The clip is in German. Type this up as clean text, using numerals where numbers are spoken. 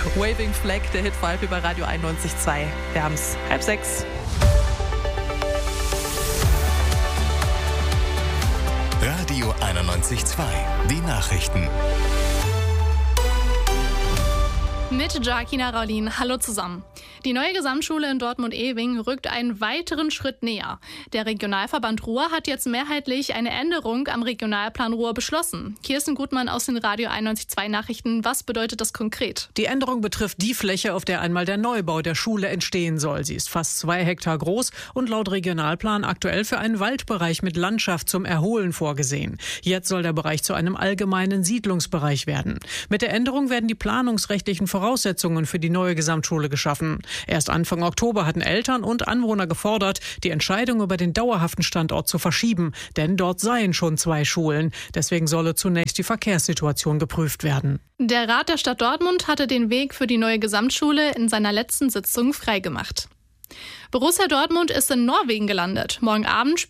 Waving Flag, der Hit vor allem über Radio 91.2. Wir haben es 5:30. Radio 91.2, die Nachrichten. Mit Joaquina Raulin. Hallo zusammen. Die neue Gesamtschule in Dortmund-Ewing rückt einen weiteren Schritt näher. Der Regionalverband Ruhr hat jetzt mehrheitlich eine Änderung am Regionalplan Ruhr beschlossen. Kirsten Gutmann aus den Radio 91.2 Nachrichten. Was bedeutet das konkret? Die Änderung betrifft die Fläche, auf der einmal der Neubau der Schule entstehen soll. Sie ist fast 2 Hektar groß und laut Regionalplan aktuell für einen Waldbereich mit Landschaft zum Erholen vorgesehen. Jetzt soll der Bereich zu einem allgemeinen Siedlungsbereich werden. Mit der Änderung werden die planungsrechtlichen Voraussetzungen für die neue Gesamtschule geschaffen. Erst Anfang Oktober hatten Eltern und Anwohner gefordert, die Entscheidung über den dauerhaften Standort zu verschieben, denn dort seien schon 2 Schulen. Deswegen solle zunächst die Verkehrssituation geprüft werden. Der Rat der Stadt Dortmund hatte den Weg für die neue Gesamtschule in seiner letzten Sitzung freigemacht. Borussia Dortmund ist in Norwegen gelandet. Morgen Abend spielt